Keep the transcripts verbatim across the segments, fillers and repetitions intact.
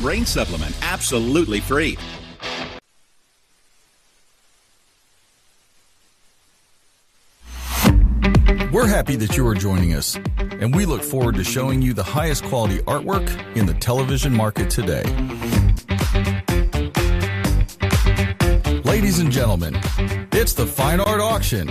brain supplement absolutely free. We're happy that you are joining us, and we look forward to showing you the highest quality artwork in the television market today. Ladies and gentlemen, it's the Fine Art Auction.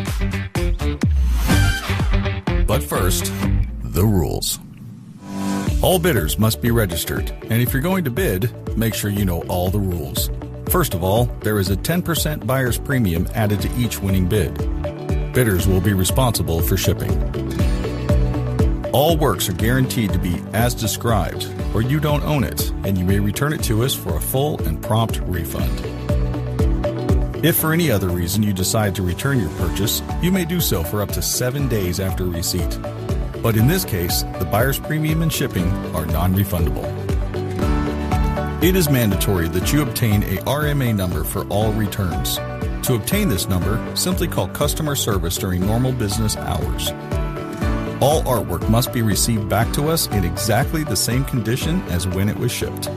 But first, the rules. All bidders must be registered, and if you're going to bid, make sure you know all the rules. First of all, there is a ten percent buyer's premium added to each winning bid. Bidders will be responsible for shipping. All works are guaranteed to be as described, or you don't own it, and you may return it to us for a full and prompt refund. If for any other reason you decide to return your purchase, you may do so for up to seven days after receipt. But in this case, the buyer's premium and shipping are non-refundable. It is mandatory that you obtain a R M A number for all returns. To obtain this number, simply call customer service during normal business hours. All artwork must be received back to us in exactly the same condition as when it was shipped.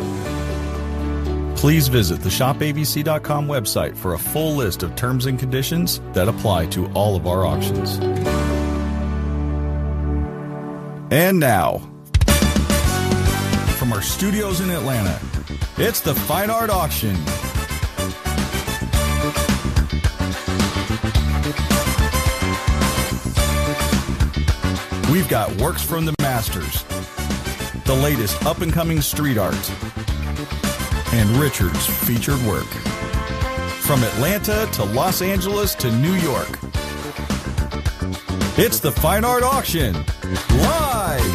Please visit the shop A B C dot com website for a full list of terms and conditions that apply to all of our auctions. And now, from our studios in Atlanta, it's the Fine Art Auction. We've got works from the masters, the latest up-and-coming street art, and Richard's featured work. From Atlanta to Los Angeles to New York, it's the Fine Art Auction, live!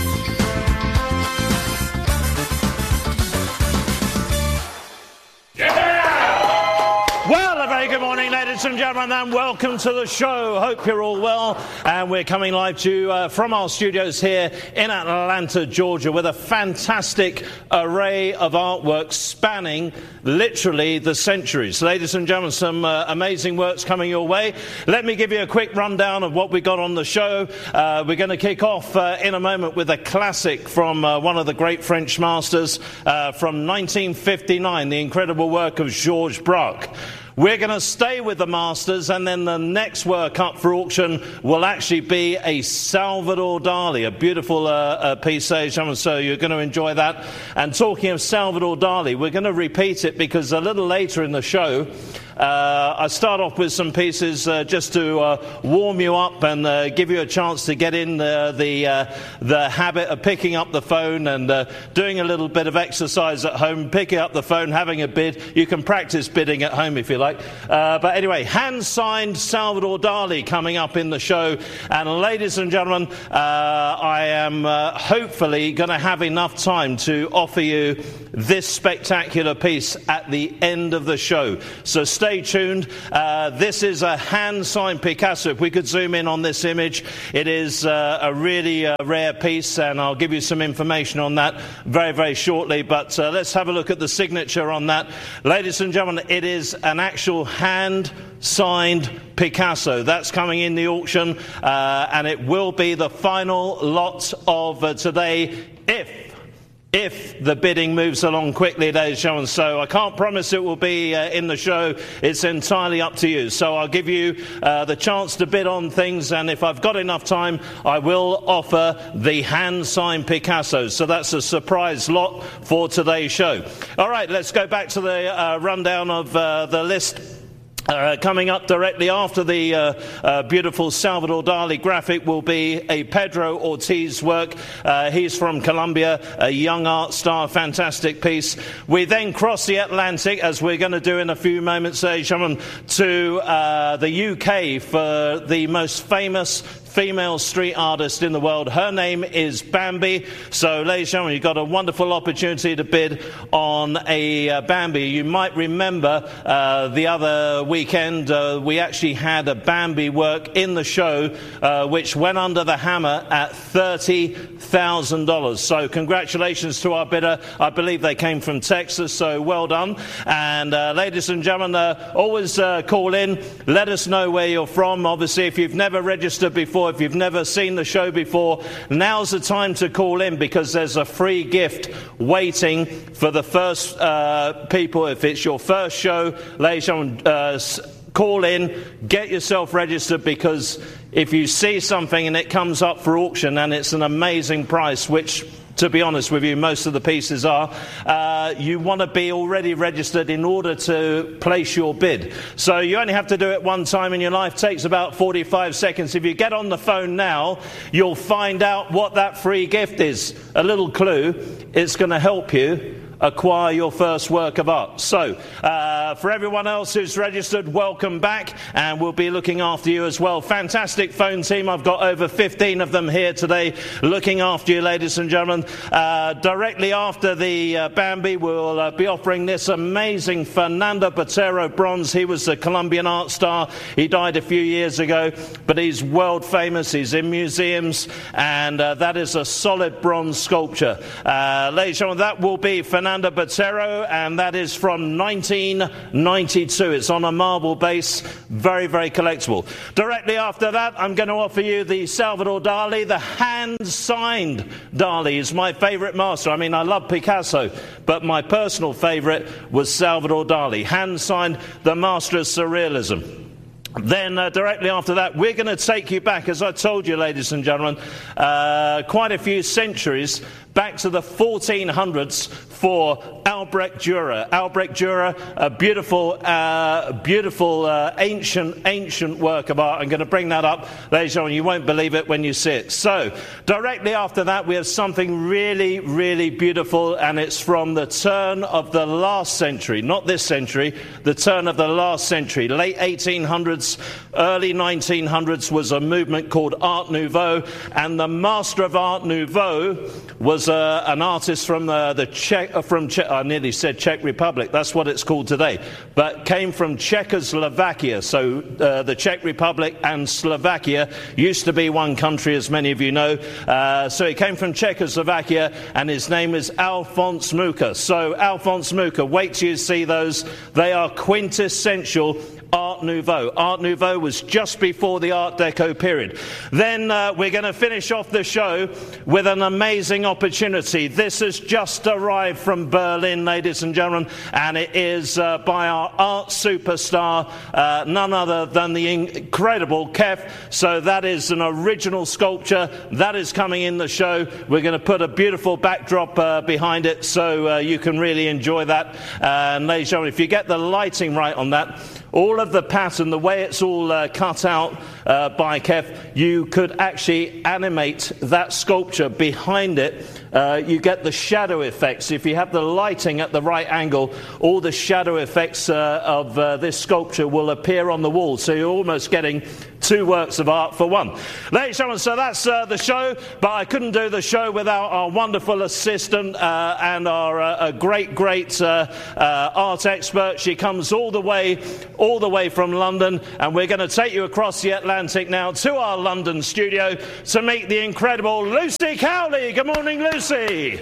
Well, a very good morning, ladies and gentlemen, and welcome to the show. Hope you're all well, and we're coming live to you uh, from our studios here in Atlanta, Georgia, with a fantastic array of artwork spanning literally the centuries. Ladies and gentlemen, some uh, amazing works coming your way. Let me give you a quick rundown of what we got on the show. Uh, we're going to kick off uh, in a moment with a classic from uh, one of the great French masters uh, from nineteen fifty-nine, the incredible work of Georges Braque. We're going to stay with the masters, and then the next work up for auction will actually be a Salvador Dali, a beautiful uh, uh, piece, so you're going to enjoy that. And talking of Salvador Dali, we're going to repeat it because a little later in the show, uh, I start off with some pieces uh, just to uh, warm you up and uh, give you a chance to get in the the, uh, the habit of picking up the phone and uh, doing a little bit of exercise at home, picking up the phone, having a bid. You can practice bidding at home if you like. Uh, but anyway, hand-signed Salvador Dali coming up in the show. And ladies and gentlemen, uh, I am uh, hopefully going to have enough time to offer you this spectacular piece at the end of the show. So stay tuned. Uh, this is a hand-signed Picasso. If we could zoom in on this image, it is uh, a really uh, rare piece, and I'll give you some information on that very, very shortly. But uh, let's have a look at the signature on that. Ladies and gentlemen, it is an actual hand-signed Picasso. That's coming in the auction, uh, and it will be the final lot of uh, today if If the bidding moves along quickly, ladies and gentlemen. So I can't promise it will be uh, in the show. It's entirely up to you. So I'll give you uh, the chance to bid on things, and if I've got enough time, I will offer the hand-signed Picasso. So that's a surprise lot for today's show. All right, let's go back to the uh, rundown of uh, the list. Uh, coming up directly after the uh, uh, beautiful Salvador Dali graphic will be a Pedro Ortiz work. Uh, he's from Colombia, a young art star, fantastic piece. We then cross the Atlantic, as we're going to do in a few moments, ladies and gentlemen, to uh, the U K for the most famous female street artist in the world. Her name is Bambi. So, ladies and gentlemen, you've got a wonderful opportunity to bid on a uh, Bambi. You might remember uh, the other weekend uh, we actually had a Bambi work in the show uh, which went under the hammer at thirty thousand dollars. So congratulations to our bidder. I believe they came from Texas, so well done. And uh, ladies and gentlemen, uh, always uh, call in. Let us know where you're from. Obviously, if you've never registered before, before, if you've never seen the show before, now's the time to call in, because there's a free gift waiting for the first uh, people. If it's your first show, ladies and gentlemen, uh, call in, get yourself registered, because if you see something and it comes up for auction and it's an amazing price, which, to be honest with you, most of the pieces are, uh, you want to be already registered in order to place your bid. So you only have to do it one time in your life. It takes about forty-five seconds. If you get on the phone now, you'll find out what that free gift is. A little clue, it's going to help you acquire your first work of art. So, uh, for everyone else who's registered, welcome back, and we'll be looking after you as well. Fantastic phone team. I've got over fifteen of them here today looking after you, ladies and gentlemen. Uh, directly after the uh, Bambi, we'll uh, be offering this amazing Fernando Botero bronze. He was a Colombian art star. He died a few years ago, but he's world famous. He's in museums, and uh, that is a solid bronze sculpture. Uh, ladies and gentlemen, that will be Fernando Fernando Botero, and that is from nineteen ninety-two. It's on a marble base, very, very collectible. Directly after that, I'm going to offer you the Salvador Dali. The hand-signed Dali is my favourite master. I mean, I love Picasso, but my personal favourite was Salvador Dali, hand-signed, the master of surrealism. Then uh, directly after that, we're going to take you back, as I told you, ladies and gentlemen, uh, quite a few centuries back to the fourteen hundreds for Albrecht Dürer. Albrecht Dürer, a beautiful, uh, beautiful uh, ancient, ancient work of art. I'm going to bring that up, ladies and gentlemen. You won't believe it when you see it. So, directly after that, we have something really, really beautiful, and it's from the turn of the last century, not this century, the turn of the last century. Late eighteen hundreds, early nineteen hundreds was a movement called Art Nouveau, and the master of Art Nouveau was uh, an artist from uh, the Czech, uh, from Czech, I nearly said Czech Republic, that's what it's called today, but came from Czechoslovakia. So uh, the Czech Republic and Slovakia used to be one country, as many of you know. Uh, so he came from Czechoslovakia, and his name is Alphonse Mucha. So Alphonse Mucha, wait till you see those. They are quintessential Art Nouveau. Art Nouveau was just before the Art Deco period. Then uh, we're going to finish off the show with an amazing opportunity. This has just arrived from Berlin, ladies and gentlemen, and it is uh, by our art superstar, uh, none other than the incredible Kef. So that is an original sculpture that is coming in the show. We're going to put a beautiful backdrop uh, behind it, so uh, you can really enjoy that. Uh, and ladies and gentlemen, if you get the lighting right on that, all of the pattern, the way it's all uh, cut out uh, by Kef, you could actually animate that sculpture behind it. Uh, you get the shadow effects. If you have the lighting at the right angle, all the shadow effects uh, of uh, this sculpture will appear on the wall. So you're almost getting two works of art for one. Ladies and gentlemen, so that's uh, the show, but I couldn't do the show without our wonderful assistant uh, and our uh, a great, great uh, uh, art expert. She comes all the way, all the way from London, and we're going to take you across the Atlantic now to our London studio to meet the incredible Lucy Cowley. Good morning, Lucy.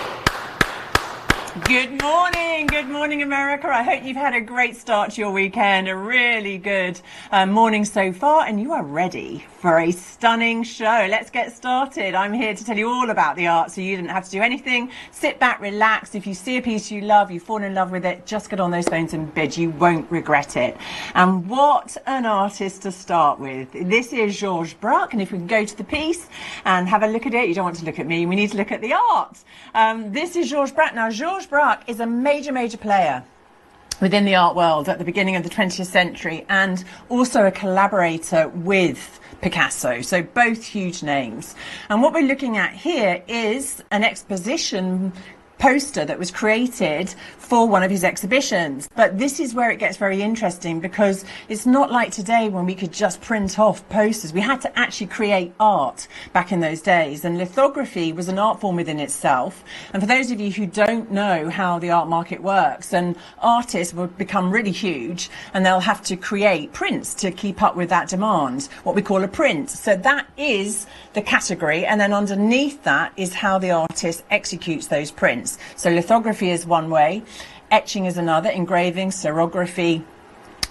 Good morning, good morning, America. I hope you've had a great start to your weekend, a really good uh, morning so far, and you are ready for a stunning show. Let's get started. I'm here to tell you all about the art, so you didn't have to do anything. Sit back, relax. If you see a piece you love, you fall in love with it, just get on those phones and bid. You won't regret it. And what an artist to start with. This is Georges Braque, and if we can go to the piece and have a look at it, you don't want to look at me, we need to look at the art. Um, this is Georges Braque. Now, Georges Braque is a major, major player within the art world at the beginning of the twentieth century, and also a collaborator with Picasso, so both huge names. And what we're looking at here is an exposition poster that was created for one of his exhibitions. But this is where it gets very interesting, because it's not like today when we could just print off posters. We had to actually create art back in those days, and lithography was an art form within itself. And for those of you who don't know how the art market works, and artists will become really huge and they'll have to create prints to keep up with that demand, what we call a print. So that is the category, and then underneath that is how the artist executes those prints. So lithography is one way, etching is another, engraving, serography,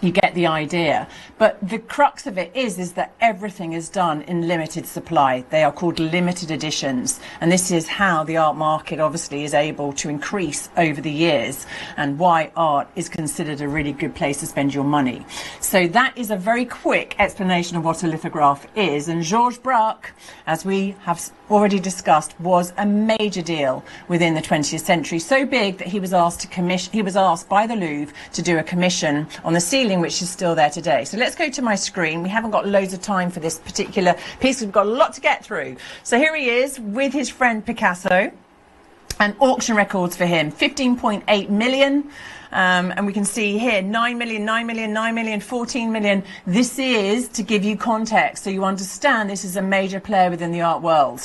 You get the idea. But the crux of it is, is that everything is done in limited supply. They are called limited editions. And this is how the art market obviously is able to increase over the years, and why art is considered a really good place to spend your money. So that is a very quick explanation of what a lithograph is. And Georges Braque, as we have already discussed, was a major deal within the twentieth century. So big that he was asked to commission, he was asked by the Louvre to do a commission on the ceiling, which is still there today. So let's go to my screen. We haven't got loads of time for this particular piece. We've got a lot to get through. So here he is with his friend Picasso, and auction records for him, fifteen point eight million. Um, and we can see here nine million, nine million, nine million, fourteen million. This is to give you context so you understand this is a major player within the art world.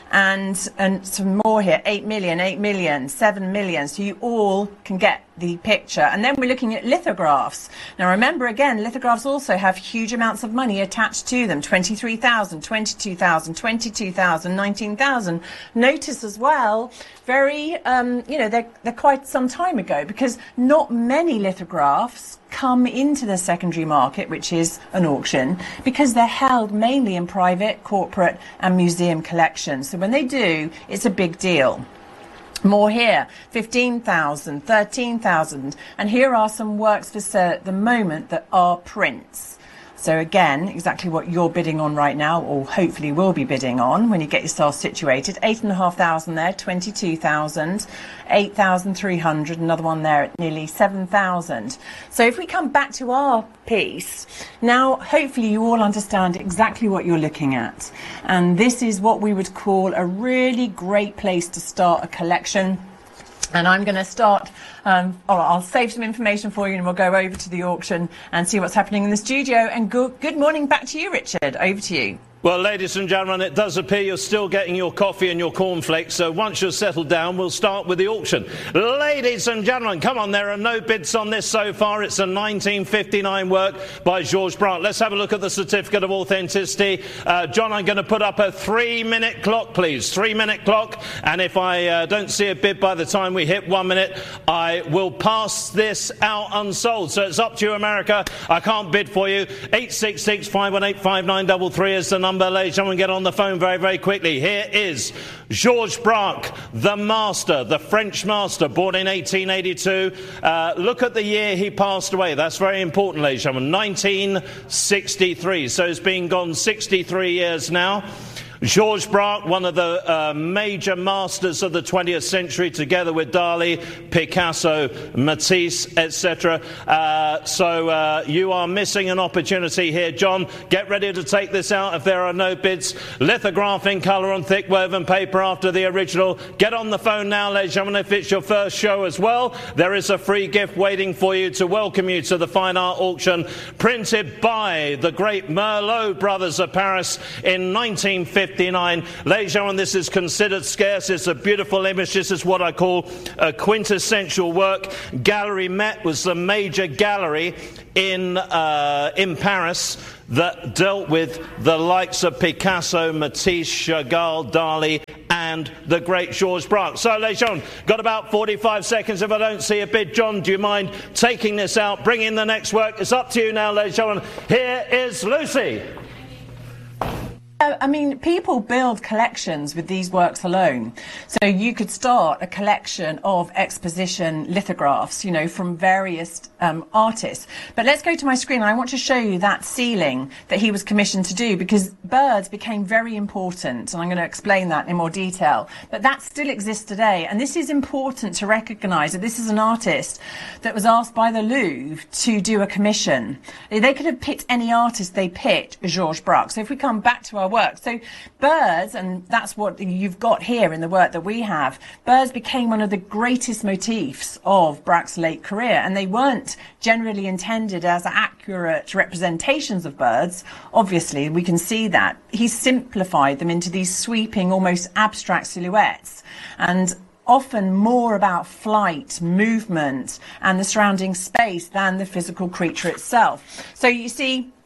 And and some more here, eight million, eight million, seven million. So you all can get the picture. And then we're looking at lithographs. Now remember, again, lithographs also have huge amounts of money attached to them. twenty-three thousand, twenty-two thousand, twenty-two thousand, nineteen thousand. Notice as well, very, um, you know, they're, they're quite some time ago, because not many lithographs come into the secondary market, which is an auction, because they're held mainly in private, corporate and museum collections. So when they do, it's a big deal. More here, fifteen thousand, thirteen thousand. And here are some works for sale at the moment that are prints. So again, exactly what you're bidding on right now, or hopefully will be bidding on when you get yourself situated. Eight and a half thousand there, twenty-two thousand, eight thousand three hundred, another one there at nearly seven thousand. So if we come back to our piece, now hopefully you all understand exactly what you're looking at. And this is what we would call a really great place to start a collection. And I'm going to start, um, oh, I'll save some information for you, and we'll go over to the auction and see what's happening in the studio. And good, good morning back to you, Richard. Over to you. Well, ladies and gentlemen, it does appear you're still getting your coffee and your cornflakes, so once you're settled down, we'll start with the auction. Ladies and gentlemen, come on, there are no bids on this so far. It's a nineteen fifty-nine work by Georges Braque. Let's have a look at the certificate of authenticity. Uh, John, I'm going to put up a three-minute clock, please. Three-minute clock, and if I uh, don't see a bid by the time we hit one minute, I will pass this out unsold. So it's up to you, America. I can't bid for you. eight six six, five one eight, five nine three three is the number. Ladies and gentlemen, get on the phone very, very quickly. Here is Georges Braque, the master, the French master, born in eighteen eighty-two. Uh, look at the year he passed away. That's very important, ladies and gentlemen. nineteen sixty-three. So it's been gone sixty-three years now. Georges Braque, one of the uh, major masters of the twentieth century, together with Dali, Picasso, Matisse, et cetera. Uh, so uh, you are missing an opportunity here, John. Get ready to take this out if there are no bids. Lithograph in colour on thick woven paper after the original. Get on the phone now, ladies and gentlemen. If it's your first show as well, there is a free gift waiting for you to welcome you to the Fine Art Auction, printed by the great Merlot brothers of Paris in nineteen fifty. fifty-nine. Ladies and gentlemen, this is considered scarce. It's a beautiful image. This is what I call a quintessential work. Gallery Met was the major gallery in uh, in Paris that dealt with the likes of Picasso, Matisse, Chagall, Dali, and the great Georges Braque. So, ladies and gentlemen, got about forty-five seconds. If I don't see a bid, John, do you mind taking this out, bringing the next work? It's up to you now, ladies and gentlemen. Here is Lucy. I mean, people build collections with these works alone. So you could start a collection of exposition lithographs, you know, from various um, artists. But let's go to my screen. I want to show you that ceiling that he was commissioned to do, because birds became very important. And I'm going to explain that in more detail. But that still exists today. And this is important to recognise that this is an artist that was asked by the Louvre to do a commission. They could have picked any artist. They picked Georges Braque. So if we come back to our work. So birds, and that's what you've got here in the work that we have, birds became one of the greatest motifs of Braque's late career, and they weren't generally intended as accurate representations of birds. Obviously, we can see that. He simplified them into these sweeping, almost abstract silhouettes, and often more about flight, movement, and the surrounding space than the physical creature itself. So you see,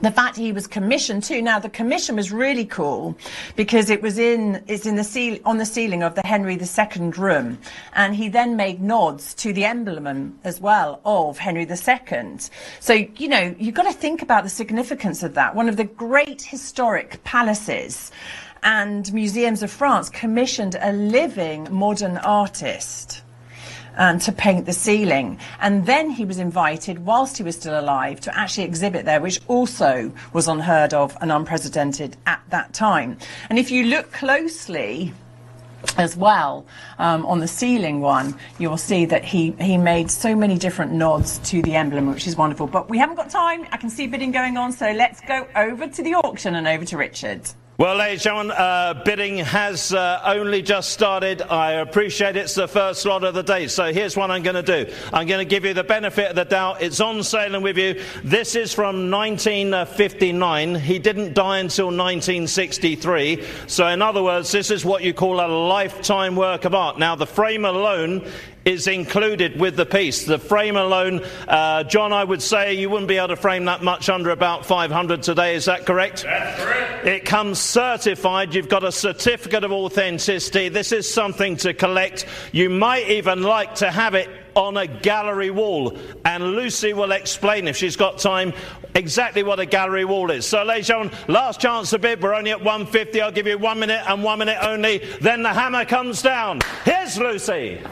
the fact he was commissioned too. Now the commission was really cool because it was in it's in the ceil on the ceiling of the Henry the Second room, and he then made nods to the emblem as well of Henry the Second. So you know you've got to think about the significance of that. One of the great historic palaces and museums of France commissioned a living modern artist Um, to paint the ceiling, and then he was invited whilst he was still alive to actually exhibit there, which also was unheard of and unprecedented at that time. And if you look closely as well um, on the ceiling one, you'll see that he he made so many different nods to the emblem, which is wonderful. But we haven't got time. I can see bidding going on, so let's go over to the auction and over to Richard. Well, ladies and gentlemen, uh, bidding has uh, only just started. I appreciate it's the first lot of the day, so here's what I'm going to do. I'm going to give you the benefit of the doubt. It's on sale and with you. This is from nineteen fifty-nine. He didn't die until nineteen sixty-three. So in other words, this is what you call a lifetime work of art. Now, the frame alone is included with the piece. The frame alone, uh, John, I would say you wouldn't be able to frame that much under about five hundred today. Is that correct? That's correct. It comes certified. You've got a certificate of authenticity. This is something to collect. You might even like to have it on a gallery wall, and Lucy will explain, if she's got time, exactly what a gallery wall is. So, ladies and gentlemen, last chance to bid. We're only at one fifty. I'll give you one minute and one minute only. Then the hammer comes down. Here's Lucy.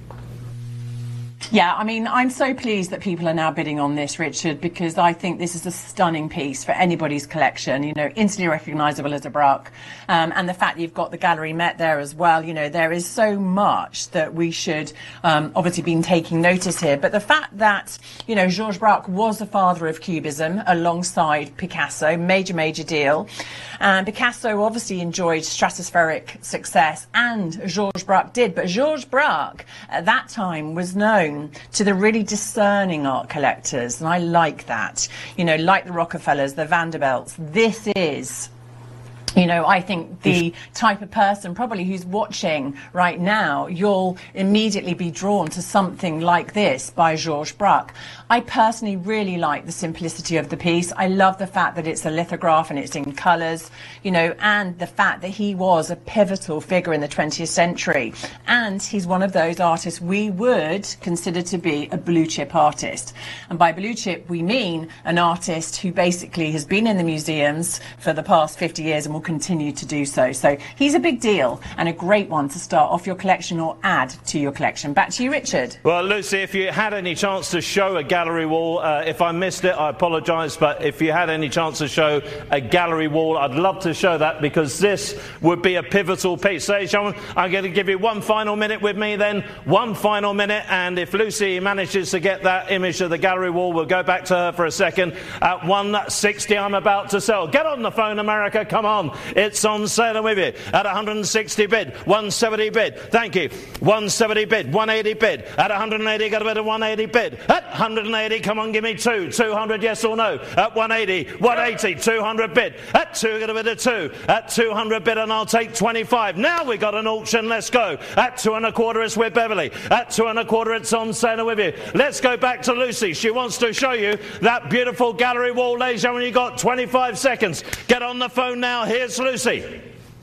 Yeah, I mean, I'm so pleased that people are now bidding on this, Richard, because I think this is a stunning piece for anybody's collection, you know, instantly recognisable as a Braque. Um, and the fact that you've got the Gallery Met there as well, you know, there is so much that we should um, obviously been taking notice here. But the fact that, you know, Georges Braque was the father of Cubism alongside Picasso, major, major deal. And Picasso obviously enjoyed stratospheric success, and Georges Braque did. But Georges Braque at that time was known to the really discerning art collectors, and I like that. You know, like the Rockefellers, the Vanderbilts. This is, you know, I think the type of person probably who's watching right now, you'll immediately be drawn to something like this by Georges Braque. I personally really like the simplicity of the piece. I love the fact that it's a lithograph and it's in colours, you know, and the fact that he was a pivotal figure in the twentieth century. And he's one of those artists we would consider to be a blue chip artist. And by blue chip, we mean an artist who basically has been in the museums for the past fifty years and will continue to do so. So he's a big deal and a great one to start off your collection or add to your collection. Back to you, Richard. Well, Lucy, if you had any chance to show a gallery wall, uh, if I missed it, I apologise, but if you had any chance to show a gallery wall, I'd love to show that, because this would be a pivotal piece. So, gentlemen, I'm going to give you one final minute with me then, one final minute, and if Lucy manages to get that image of the gallery wall, we'll go back to her for a second. At one sixty, I'm about to sell. Get on the phone, America, come on. It's on sale with you at one hundred sixty bid, one seventy bid, thank you, one seventy bid, one eighty bid, at one hundred eighty, got a bit of one eighty bid, at one hundred eighty, come on, give me two, two hundred, yes or no, at one eighty, one eighty, two hundred bid, at two, got a bit of two, at two hundred bid, and I'll take twenty-five. Now we got an auction, let's go, at two and a quarter, it's with Beverly, at two and a quarter, it's on sale with you. Let's go back to Lucy, she wants to show you that beautiful gallery wall, ladies and gentlemen. You've got twenty-five seconds, get on the phone now, here's Lucy.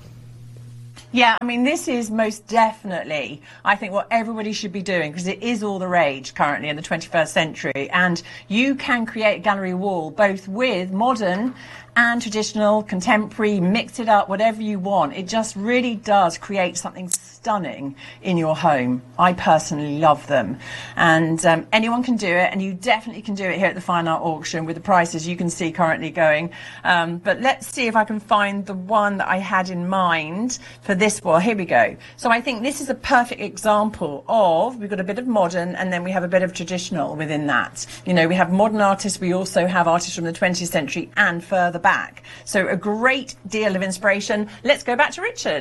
Yeah, I mean, this is most definitely, I think, what everybody should be doing, because it is all the rage currently in the twenty-first century. And you can create a gallery wall both with modern and traditional, contemporary, mix it up, whatever you want. It just really does create something stunning in your home. I personally love them. And um, anyone can do it, and you definitely can do it here at the Fine Art Auction with the prices you can see currently going. Um, but let's see if I can find the one that I had in mind for this one. Here we go. So I think this is a perfect example of, we've got a bit of modern and then we have a bit of traditional within that. You know, we have modern artists, we also have artists from the twentieth century and further back. So a great deal of inspiration. Let's go back to Richard.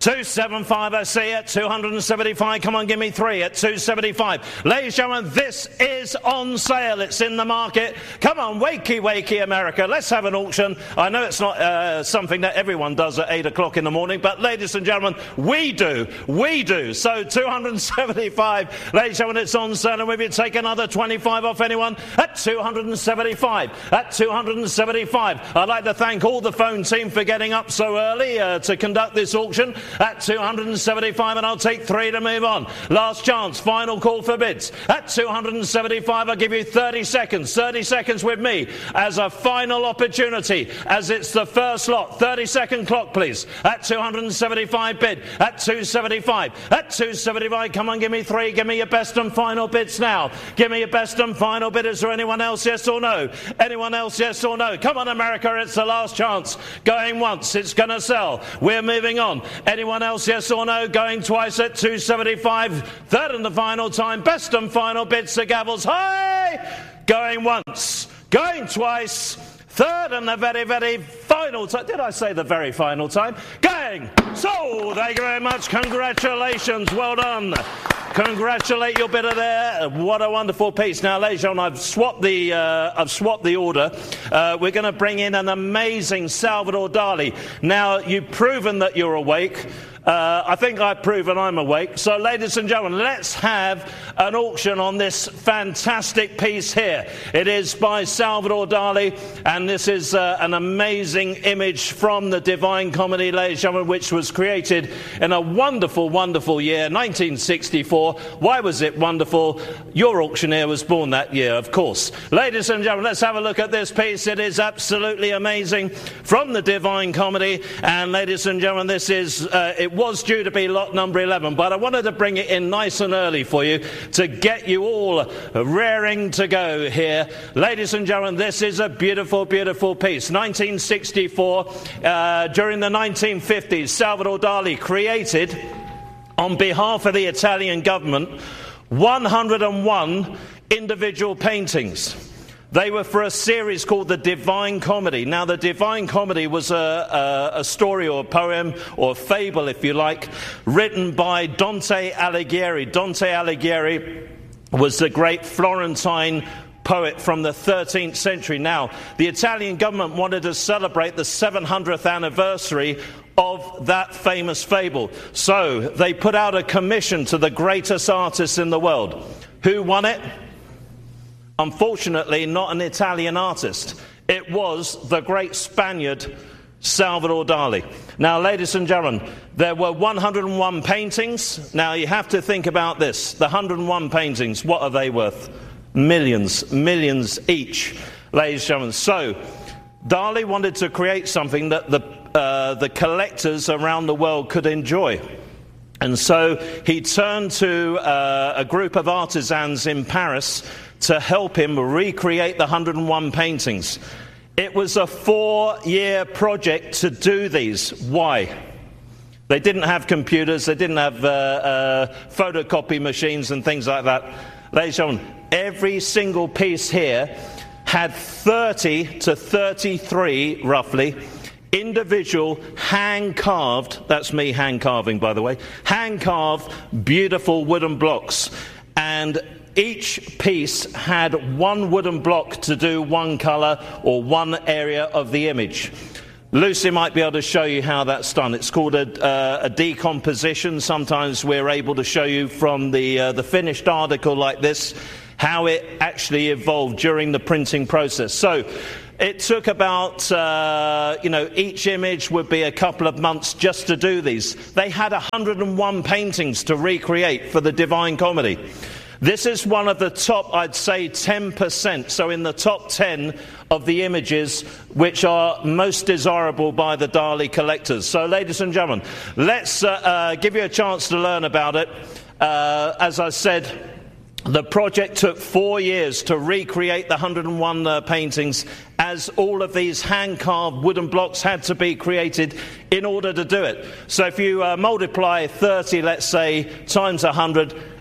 two seventy-five, I see at two hundred seventy-five. Come on, give me three at two seventy-five. Ladies and gentlemen, this is on sale. It's in the market. Come on, wakey, wakey, America. Let's have an auction. I know it's not uh, something that everyone does at eight o'clock in the morning, but ladies and gentlemen, we do. We do. So two hundred seventy-five. Ladies and gentlemen, it's on sale. And if you take another twenty-five off anyone at two hundred seventy-five. At two hundred seventy-five. I'd like to thank all the phone team for getting up so early uh, to conduct this auction. At two hundred seventy-five, and I'll take three to move on. Last chance, final call for bids. At two hundred seventy-five, I'll give you thirty seconds. thirty seconds with me as a final opportunity, as it's the first lot. thirty second clock, please. At two hundred seventy-five bid. At two seventy-five. At two seventy-five, come on, give me three. Give me your best and final bids now. Give me your best and final bid. Is there anyone else, yes or no? Anyone else, yes or no? Come on, America, it's the last chance. Going once, it's going to sell. We're moving on. Anyone else, yes or no? Going twice at two seventy-five. Third and the final time. Best and final bids to gavels high. Going once. Going twice. Third and the very, very final time. Did I say the very final time? Going. So, thank you very much. Congratulations. Well done. Congratulate your bidder there. What a wonderful piece. Now, ladies and gentlemen, I've swapped the, uh, I've swapped the order. Uh, we're going to bring in an amazing Salvador Dali. Now, you've proven that you're awake. Uh, I think I've proven I'm awake. So, ladies and gentlemen, let's have an auction on this fantastic piece here. It is by Salvador Dali, and this is uh, an amazing image from the Divine Comedy, ladies and gentlemen, which was created in a wonderful, wonderful year, nineteen sixty-four. Why was it wonderful? Your auctioneer was born that year, of course. Ladies and gentlemen, let's have a look at this piece. It is absolutely amazing from the Divine Comedy. And ladies and gentlemen, this is... Uh, it was due to be lot number eleven, but I wanted to bring it in nice and early for you to get you all raring to go here. Ladies and gentlemen, this is a beautiful, beautiful piece. nineteen sixty-four, uh, during the nineteen fifties, Salvador Dali created, on behalf of the Italian government, one hundred and one individual paintings. They were for a series called The Divine Comedy. Now, The Divine Comedy was a, a, a story or a poem or a fable, if you like, written by Dante Alighieri. Dante Alighieri was the great Florentine poet from the thirteenth century. Now, the Italian government wanted to celebrate the seven hundredth anniversary of that famous fable. So they put out a commission to the greatest artists in the world. Who won it? Unfortunately, not an Italian artist. It was the great Spaniard, Salvador Dali. Now, ladies and gentlemen, there were one hundred and one paintings. Now, you have to think about this. The one hundred and one paintings, what are they worth? Millions, millions each, ladies and gentlemen. So, Dali wanted to create something that the, uh, the collectors around the world could enjoy. And so he turned to uh, a group of artisans in Paris to help him recreate the one hundred and one paintings. It was a four-year project to do these. Why? They didn't have computers, they didn't have uh, uh, photocopy machines and things like that. Ladies and gentlemen, every single piece here had thirty to thirty-three, roughly, individual hand-carved, that's me hand-carving, by the way, hand-carved, beautiful wooden blocks. And each piece had one wooden block to do one colour or one area of the image. Lucy might be able to show you how that's done. It's called a, uh, a decomposition. Sometimes we're able to show you from the, uh, the finished article like this how it actually evolved during the printing process. So it took about, uh, you know, each image would be a couple of months just to do these. They had one hundred and one paintings to recreate for the Divine Comedy. This is one of the top, I'd say, ten percent, so in the top ten of the images which are most desirable by the Dali collectors. So, ladies and gentlemen, let's uh, uh, give you a chance to learn about it. Uh, as I said, the project took four years to recreate the one hundred and one uh, paintings, as all of these hand-carved wooden blocks had to be created in order to do it. So if you uh, multiply thirty, let's say, times one hundred,